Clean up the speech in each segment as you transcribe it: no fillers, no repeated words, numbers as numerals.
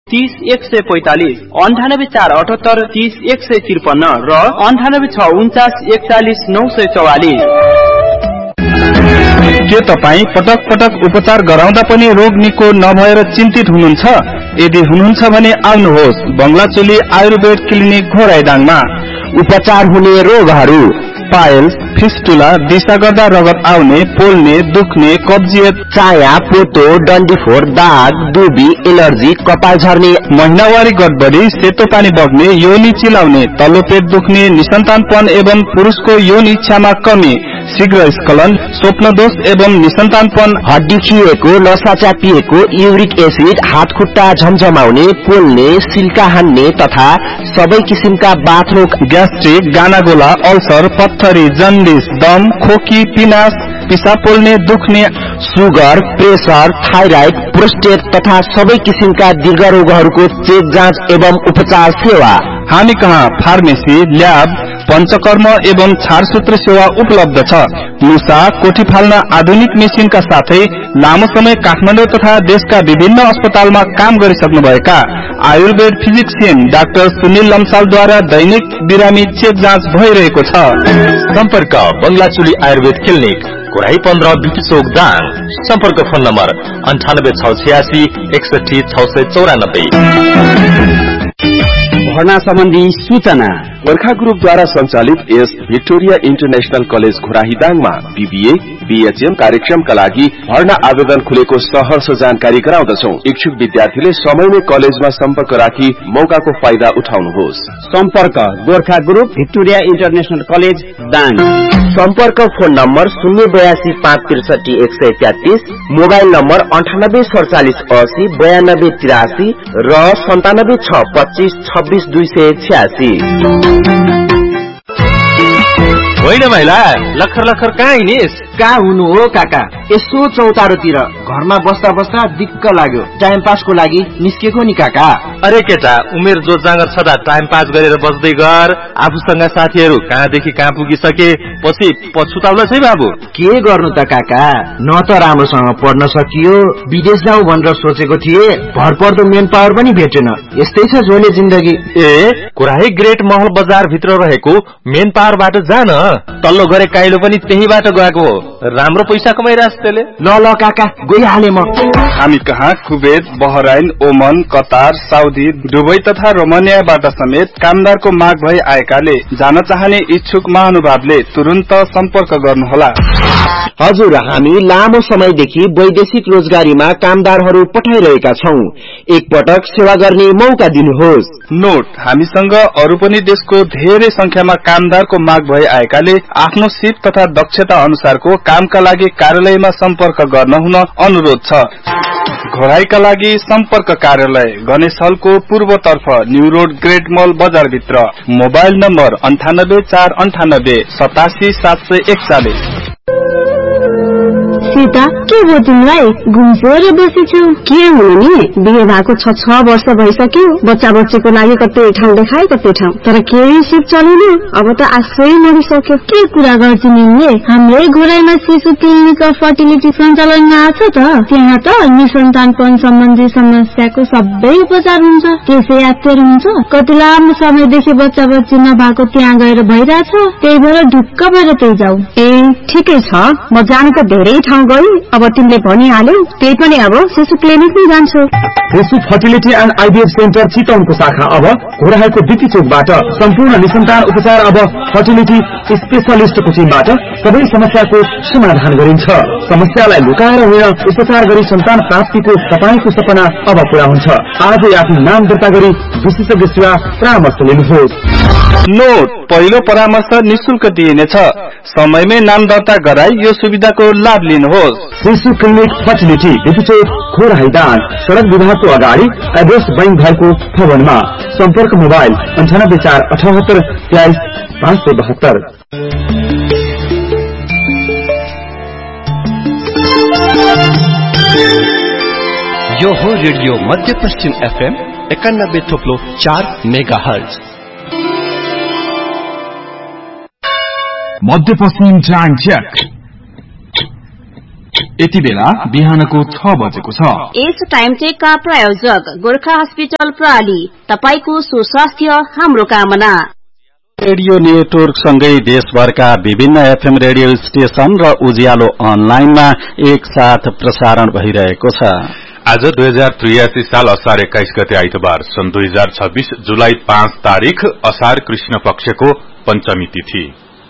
30 145 98 478 30 153 र 98 6 49 41 944। के तपाईँ पटक पटक उपचार गराउँदा पनि रोग निको नभएर चिन्तित हुनुहुन्छ? यदि हुनुहुन्छ भने आउनुहोस् बंगलाचोली आयुर्वेद क्लिनिक घोराइडाङमा। उपचार हुने रोगहरू पाइल्स, फिस्टुला, दिशा गर्दा रगत आउने, पोल्ने, दुख्ने, कब्जियत, चाया, पोतो, डन्डीफोर, दाग, दुबी, एलर्जी, कपाल झर्ने, महिनावारी गडबडी, सेतो पानी बग्ने, योनी चिलाउने, तल्लो पेट दुख्ने, निसन्तानपन एवं पुरुषको यौन इच्छामा कमी, शीघ्र स्खलन, स्वप्नदोष एवं निसन्तानपन, हड्डी खिएको, नसा चापिएको, युरिक एसिड, हात खुट्टा झमझमाउने, पोल्ने, सिल्का हान्ने तथा सबै किसिमका बाथरोग, ग्यास्ट्रिक, गानागोला, अल्सर, पत्थरी, जन्डिस, दम, खोकी, पिनास, पिसाब पोल्ने, दुख्ने, सुगर, प्रेसर, थाइराइड, प्रोस्टेट तथा सबै किसिमका दीर्घ रोगहरूको चेक जाँच एवं उपचार सेवा। हामी कहाँ फार्मेसी, ल्याब, पंचकर्म एवं छारसूत्र सेवा उपलब्ध छ। मुसा, कोठी फाल्न आधुनिक मेसिनका साथै लामो समय काठमाडौँ तथा देशका विभिन्न अस्पतालमा काम गरिसक्नुभएका आयुर्वेद फिजिक्सियन डाक्टर सुनिल लम्सालद्वारा दैनिक बिरामी चेक जाँच भइरहेको छ। सम्पर्क बंगलाचोली आयुर्वेद क्लिनिक, कोराई 15 बिटी चोक दाङ। सम्पर्क फोन नम्बर 98 686 61 694। भर्ना सम्बन्धी सूचना गोर्खा ग्रुपद्वारा सञ्चालित S Victoria international college घोराहीदाङमा BBA, BHM कार्यक्रमका लागि भर्ना आवेदन खुलेको सहर्ष जानकारी गराउँदछौं। इच्छुक विद्यार्थीले समयमै कलेजमा सम्पर्क राखी मौकाको फाइदा उठाउनुहोस्। सम्पर्क Gorkha group Victoria international college Dang. सम्पर्क फोन नम्बर 082 563 133, मोबाइल नम्बर 98 47 80 92 83 र 97 6 25 26 286। होइन महिला लखर लखर कहाँ हिँडिस? कहाँ हुनु हो काका, यसो चौतारोतिर घरमा बस्दा बस्दा दिक्क लाग्यो, टाइम पासको लागि निस्केको नि काका। अरे केटा, उमेर जो जाँगर छदा टाइम पास गरेर बस्दै गर। आफूसँग साथीहरू कहाँदेखि कहाँ पुगिसके, पछि पछुताउला छै बाबु। के गर्नु त काका, न त राम्रोसँग पढ्न सकियो, विदेश जाउँ भनेर सोचेको थिए, भरपर्दो मेन पावर पनि भेटेन। यस्तै छ झोले जिन्दगी। ए कुराही ग्रेट महल बजार भित्र रहेको मेन पावरबाट जान, तल्लो गरे काइलो पनि त्यहीबाट गएको हो। राम्रो पैसा कमाइरहेछ त्यसले। ल ल काका गइहाले म। हामी कहाँ कुवेत, बहराइन, ओमन, कतार, साउदी, दुबई तथा रोमानियाबाट समेत कामदारको माग भई आएकाले जान चाहने इच्छुक महानुभावले तुरन्त सम्पर्क गर्नुहोला। हजुर, हामी लामो समयदेखि वैदेशिक रोजगारीमा कामदारहरू पठाइरहेका छौं। एकपटक सेवा गर्ने मौका दिनुहोस्। नोट, हामीसँग अरू पनि देशको धेरै संख्यामा कामदारको माग भई आएकाले आफ्नो सिप तथा दक्षता अनुसारको कामका लागि कार्यालयमा सम्पर्क गर्न हुन अनुरोध छ। घोराईका लागि सम्पर्क कार्यालय गणेश हलको पूर्वतर्फ न्यू रोड ग्रेट मल बजार भित्र। Mobile number 98 498 87 741। सीता, के भयो तिमीलाई? घुम्सोर बसेछौ? के हुनु नि, बिहे भएको 6 वर्ष भइसक्यो, बच्चा बच्चीको लागि कतै ठाउँ देखाए कतै ठाउँ, तर केही सिप चलेन। अब त आशै मरिसक्यो। के कुरा गर्छु निले? हाम्रै घोराईमा शिशु क्लिनिक अफ फर्टिलिटी सञ्चालनमा आछ त। त्यहाँ त निसन्तानपन सम्बन्धी समस्याको सबै उपचार हुन्छ। त्यसै यात्तर हुन्छ। कति लामो समयदेखि बच्चा बच्ची नभएको त्यहाँ गएर भइरहेछ, त्यही भएर ढुक्क भएर त्यही जाऊ। ए ठिकै छ, म जानु त धेरै ठाउँ गई। अब तिमीले भनिहाल्यौ, त्यही पनि अब शिशु क्लिनिक नै जान्छु। शिशु फर्टिलिटी एन्ड आइभीएफ सेन्टर चितवनको शाखा अब घोराईको बिटी चोकबाट। सम्पूर्ण निसन्तान उपचार अब फर्टिलिटी स्पेशलिस्टको टिमबाट सबै समस्याको समाधान गरिन्छ। समस्यालाई लुकाएर होइन, उपचार गरी सन्तान प्राप्तिको तपाईको सपना अब पूरा हुन्छ। आजै आफ्नो नाम दर्ता गरी विशेषज्ञ सेवा परामर्श लिनुहोस्। नोट, पहिलो परामर्श निशुल्क दिइनेछ। समयमै नाम दर्ता गराई यो सुविधाको लाभ लिनुहोस्। शिशु क्लिनिक फर्टिलिटी बिटी चोक घोराईदाङ, सड़क विभागको अगाडि, एड्रेस बैंक भएको भवनमा। सम्पर्क मोबाइल 98 478 23 572। यो हो रेडियो मध्य पश्चिम FM 91.4 मेगाहर्ज। मध्य पश्चिम ट्राङ चेक। यति बेला बिहानको 6 बजेको छ। यस टाइम चेकका प्रायोजक गोरखा हस्पिटल प्राली, तपाईको सुस्वास्थ्य हाम्रो कामना। रेडियो नेटवर्क सँगै देशभरका विभिन्न एफएम रेडियो स्टेशन र उज्यालो अनलाइनमा एक साथ प्रसारण भइरहेको छ। आज 2083 साल असार 21 गते आइतबार सन् 2026 जुलाई 5 तारिख असार कृष्ण पक्षको पंचमी तिथि।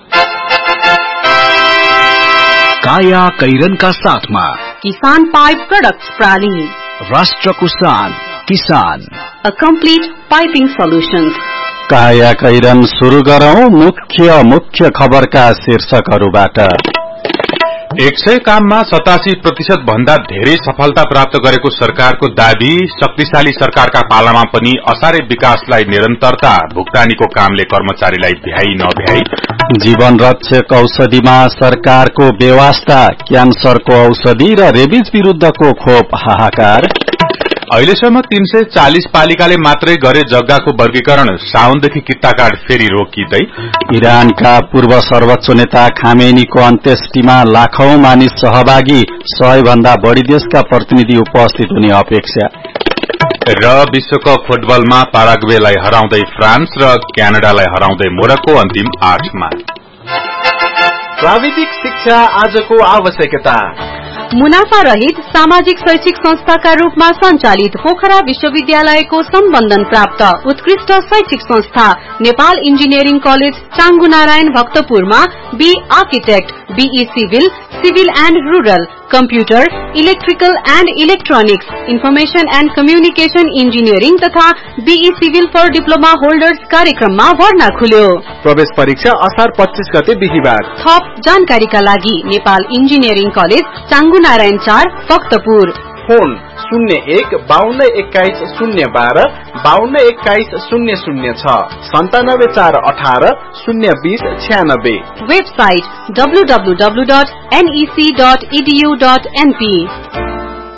काया कैरनका साथमा किसान पाइप प्रोडक्ट्स प्राली, राष्ट्रको शान किसान, अ कम्प्लिट पाइपिङ सल्युशन्स। काया कैरन सुरु गरौं मुख्य खबरका शीर्षकहरूबाट। 100 काममा 87% भन्दा धेरै सफलता प्राप्त गरेको सरकारको दाबी। शक्तिशाली सरकारका पालामा पनि असारे विकासलाई निरन्तरता, भुक्तानीको कामले कर्मचारीलाई भ्याई नभ्याई। जीवन रक्षक औषधिमा सरकारको बेवास्ता, क्यान्सरको औषधि र रेबिज विरुद्धको खोप हाहाकार। अहिलेसम्म 340 पालिकाले मात्रै गरे जग्गाको वर्गीकरण, साउनदेखि किट्टा कार्ड फेरि रोकिँदै। इरानका पूर्व सर्वोच्च नेता खामेनीको अन्त्येष्टिमा लाखौं मानिस सहभागी, 100 भन्दा बढ़ी देशका प्रतिनिधि उपस्थित हुने अपेक्षा। र विश्वकप फुटबलमा पाराग्वेलाई हराउँदै फ्रान्स र क्यानाडालाई हराउँदै मोरक्को अन्तिम 8मा। प्राविधिक शिक्षा आजको आवश्यकता। मुनाफा रहित सामाजिक शैक्षिक संस्थाका रूपमा सञ्चालित पोखरा विश्वविद्यालयको सम्बन्धन प्राप्त उत्कृष्ट शैक्षिक संस्था Nepal engineering college Changunarayan भक्तपुरमा be architect, be civil, civil and rural, computer, electrical and electronics, information and communication engineering तथा be civil for diploma holders कार्यक्रममा भर्ना खुल्यो। प्रवेश परीक्षा असार 25 गते बिहीबार। थप जानकारीका लागि Nepal engineering college Changunarayan 4 Bhaktapur. Phone 01 52 21 012 52 21 006 97 4 18 020 96। Website www.nec.edu.np।